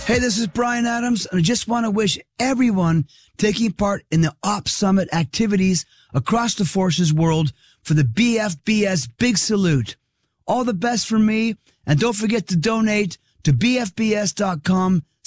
Hey, this is Brian Adams, and I just want to wish everyone taking part in the Ops Summit activities across the forces world for the BFBS Big Salute. All the best from me, and don't forget to donate to bfbs.com